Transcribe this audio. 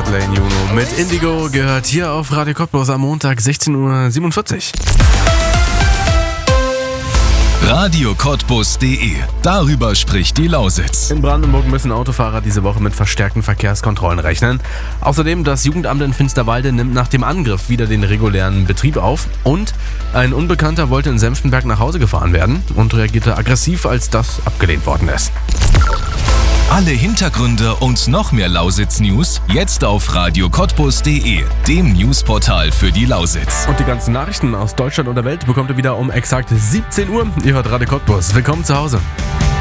Lane Juno mit Indigo gehört hier auf Radio Cottbus am Montag 16:47 Uhr. radiocottbus.de. Darüber spricht die Lausitz. In Brandenburg müssen Autofahrer diese Woche mit verstärkten Verkehrskontrollen rechnen. Außerdem das Jugendamt in Finsterwalde nimmt nach dem Angriff wieder den regulären Betrieb auf. Und ein Unbekannter wollte in Senftenberg nach Hause gefahren werden und reagierte aggressiv, als das abgelehnt worden ist. Alle Hintergründe und noch mehr Lausitz-News jetzt auf radiocottbus.de, dem Newsportal für die Lausitz. Und die ganzen Nachrichten aus Deutschland und der Welt bekommt ihr wieder um exakt 17 Uhr. Ihr hört Radio Cottbus. Willkommen zu Hause.